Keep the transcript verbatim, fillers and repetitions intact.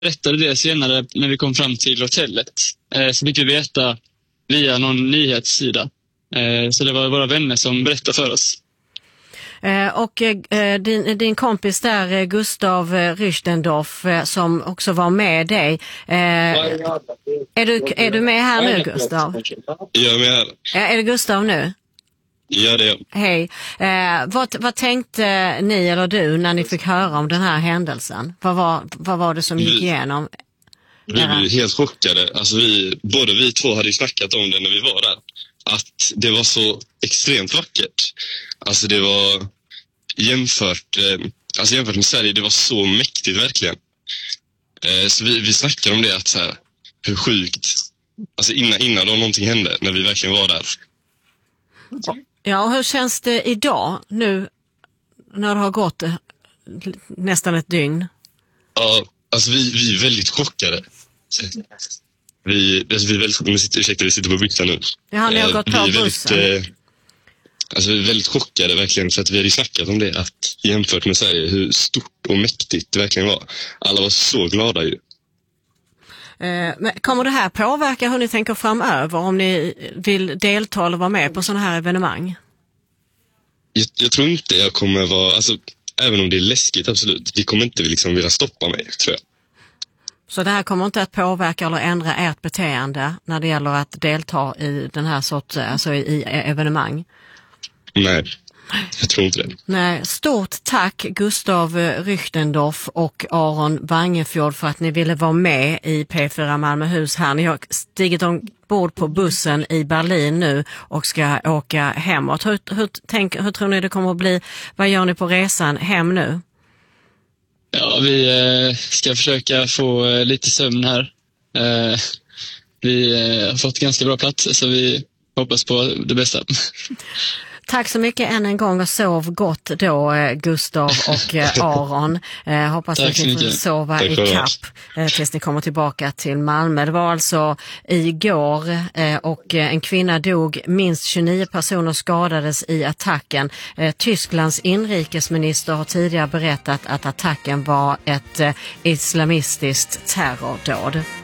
berättade det senare när vi kom fram till hotellet. Eh, så fick vi veta via någon nyhetssida. Eh, så det var våra vänner som berättade för oss. Eh, och eh, din, din kompis där, eh, Gustav Rüchtendorf, eh, som också var med dig. Eh, är, du, är du med här nu, Gustav? Jag är med här. Eh, är det Gustav nu? Ja, det är jag. Hej. Eh, vad, vad tänkte ni eller du när ni fick höra om den här händelsen? Vad var, vad var det som gick Vi- igenom? Vi blev helt chockade. Alltså vi, både vi två hade ju snackat om det när vi var där. Att det var så extremt vackert. Alltså det var jämfört, eh, alltså jämfört med Sverige, det var så mäktigt verkligen. Eh, så vi, vi snackade om det, att så här, hur sjukt. Alltså innan, innan då någonting hände, när vi verkligen var där. Ja, och hur känns det idag nu när det har gått eh, nästan ett dygn? Ja, alltså vi, vi är väldigt chockade. Vi, alltså vi är väldigt chockade. Sitter, ursäkta, vi sitter på byxan nu. Ja, ni har Eh, gått vi på är bussen. väldigt, eh, alltså vi är väldigt chockade verkligen, för att vi hade snackat om det, att jämfört med Sverige, hur stort och mäktigt det verkligen var. Alla var så glada ju. Eh, men kommer det här påverka hur ni tänker framöver, om ni vill delta eller vara med på sådana här evenemang? Jag, jag tror inte jag kommer vara, alltså även om det är läskigt, absolut, det kommer inte liksom vilja stoppa mig, tror jag. Så det här kommer inte att påverka eller ändra ert beteende när det gäller att delta i den här sorts, alltså i evenemang? Nej, jag tror inte det. Nej, stort tack Gustav Rüchtendorf och Aron Wangefjord för att ni ville vara med i P fyra Malmöhus här. Ni har stigit ombord på bussen i Berlin nu och ska åka hemåt. Hur, hur, tänk, hur tror ni det kommer att bli? Vad gör ni på resan hem nu? Ja, vi eh, ska försöka få eh, lite sömn här. Eh, vi eh, har fått ganska bra plats, så vi hoppas på det bästa. Tack så mycket än en gång och sov gott då, eh, Gustav och eh, Aron. Eh, hoppas Tack att så ni får mycket. sova Tack i för det. kapp eh, tills ni kommer tillbaka till Malmö. Det var alltså igår eh, och eh, en kvinna dog, minst tjugonio personer skadades i attacken. Eh, Tysklands inrikesminister har tidigare berättat att attacken var ett eh, islamistiskt terrordåd.